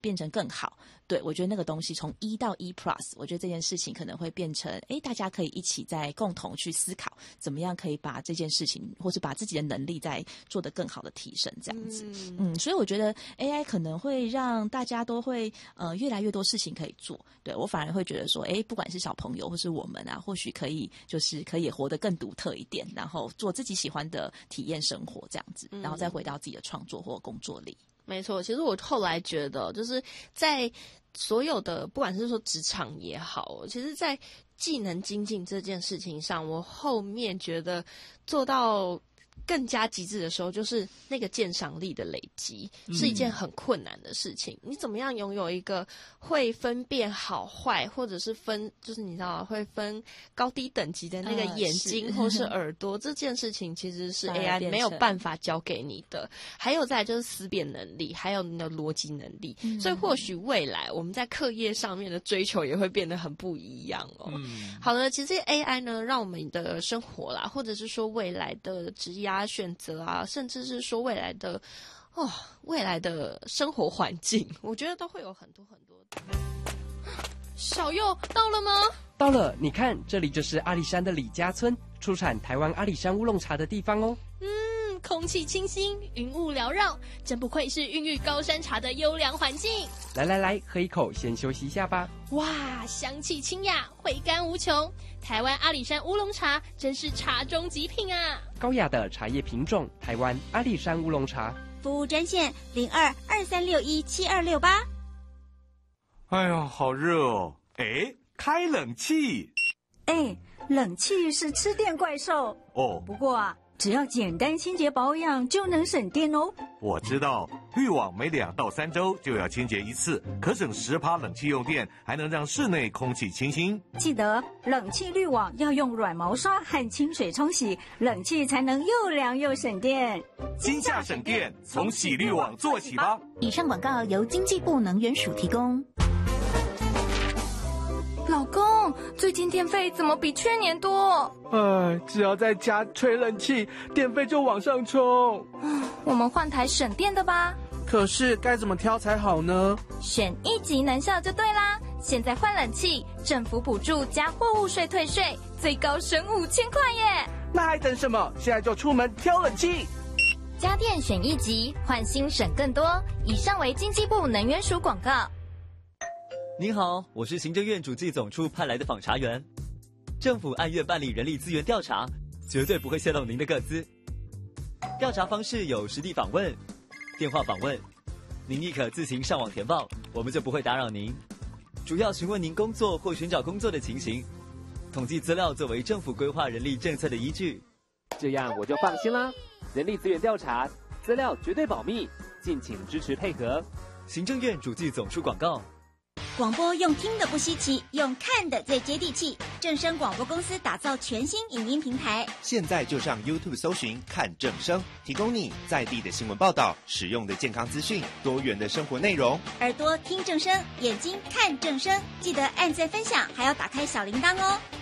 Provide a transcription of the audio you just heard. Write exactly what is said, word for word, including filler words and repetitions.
变成更好。对，我觉得那个东西从一到一 plus， 我觉得这件事情可能会变成，哎，大家可以一起在共同去思考，怎么样可以把这件事情，或是把自己的能力再做得更好的提升，这样子。嗯, 嗯，所以我觉得 A I 可能会让大家都会呃越来越多事情可以做。对，我反而会觉得说，哎，不管是小朋友或是我们啊，或许可以就是可以活得更独特一点，然后做自己喜欢的体验生活这样子，然后再回到自己的创作或工作里。 没错，其实我后来觉得，就是在所有的不管是说职场也好，其实在技能精进这件事情上，我后面觉得做到更加极致的时候，就是那个鉴赏力的累积是一件很困难的事情。嗯、你怎么样拥有一个会分辨好坏，或者是分，就是你知道会分高低等级的那个眼睛、呃、是或是耳朵，这件事情其实是 A I 没有办法教给你的。还有再来就是思辨能力，还有你的逻辑能力、嗯。所以或许未来我们在课业上面的追求也会变得很不一样哦。嗯、好了，其实 A I 呢，让我们的生活啦，或者是说未来的职业啊选择啊，甚至是说未来的哦，未来的生活环境，我觉得都会有很多很多的。小佑到了吗？ 到了，你看，这里就是阿里山的李家村，出产台湾阿里山乌龙茶的地方哦。 嗯，空气清新，云雾缭绕，真不愧是孕育高山茶的优良环境。 来来来，喝一口，先休息一下吧。 哇，香气清雅，回甘无穷。台湾阿里山乌龙茶真是茶中极品啊！ 高雅的茶叶品种，台湾阿里山乌龙茶。 服务专线零二二三六一七二六八。 哎呀，好热哦！哎，开冷气。 哎，冷气是吃电怪兽哦。 不过啊，只要简单清洁保养就能省电哦。 我知道，滤网每两到三周就要清洁一次，可省十趴冷气用电，还能让室内空气清新。 记得冷气滤网要用软毛刷和清水冲洗，冷气才能又凉又省电。 今夏省电，从洗滤网做起吧。 以上广告由经济部能源署提供。 老公，最近电费怎么比去年多？ 哎，只要在家吹冷气，电费就往上冲。 我们换台省电的吧。 可是该怎么挑才好呢？ 选一级能效就对啦。现在换冷气，政府补助加货物税退税，最高省五千块耶！ 那还等什么？现在就出门挑冷气。 家电选一级，换新省更多。以上为经济部能源署广告。 您好，我是行政院主计总处派来的访查员。政府按月办理人力资源调查，绝对不会泄露您的个资。调查方式有实地访问、电话访问，您亦可自行上网填报，我们就不会打扰您。主要询问您工作或寻找工作的情形，统计资料作为政府规划人力政策的依据。 这样我就放心啦。人力资源调查，资料绝对保密，敬请支持配合。 行政院主计总处广告。 广播用听的不稀奇，用看的最接地气。正声广播公司打造全新影音平台， 现在就上 YouTube 搜寻看正声，提供你在地的新闻报道、实用的健康资讯、多元的生活内容。 耳朵听正声，眼睛看正声，记得按赞分享，还要打开小铃铛哦。